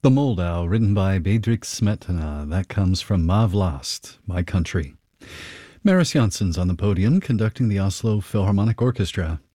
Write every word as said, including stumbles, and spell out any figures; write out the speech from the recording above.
The Moldau, written by Bedřich Smetana. That comes from Ma Vlast, My Country. Maris Janssen's on the podium, conducting the Oslo Philharmonic Orchestra.